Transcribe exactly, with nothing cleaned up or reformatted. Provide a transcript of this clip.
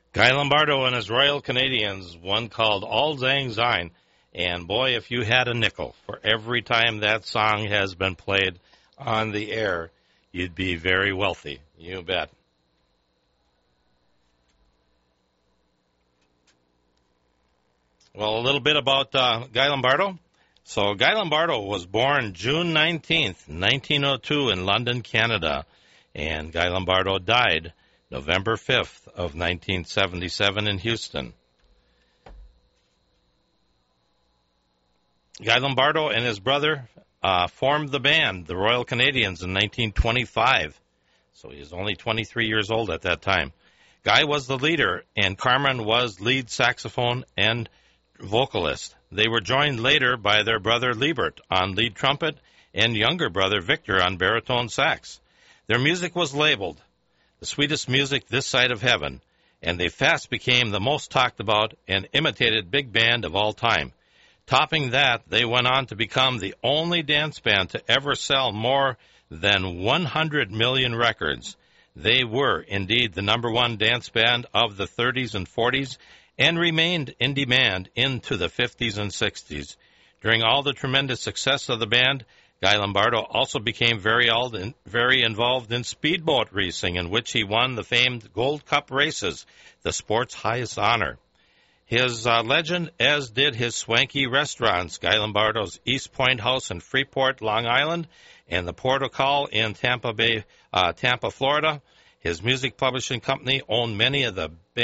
Guy Lombardo and his Royal Canadians, one called Auld Lang Syne. And boy, if you had a nickel for every time that song has been played on the air, you'd be very wealthy. You bet. Well, a little bit about uh, Guy Lombardo. So Guy Lombardo was born June nineteenth, nineteen oh two in London, Canada. And Guy Lombardo died November fifth of nineteen seventy-seven in Houston. Guy Lombardo and his brother uh, formed the band, the Royal Canadians, in nineteen twenty-five. So he was only twenty-three years old at that time. Guy was the leader, and Carmen was lead saxophone and vocalist. They were joined later by their brother Liebert on lead trumpet and younger brother Victor on baritone sax. Their music was labeled the sweetest music this side of heaven, and they fast became the most talked about and imitated big band of all time. Topping that, they went on to become the only dance band to ever sell more than one hundred million records. They were indeed the number one dance band of the thirties and forties and remained in demand into the fifties and sixties. During all the tremendous success of the band, Guy Lombardo also became very, very involved in speedboat racing, in which he won the famed Gold Cup races, the sport's highest honor. His uh, legend, as did his swanky restaurants, Guy Lombardo's East Point House in Freeport, Long Island, and the Portugal in Tampa Bay, uh, Tampa, Florida. His music publishing company owned many of the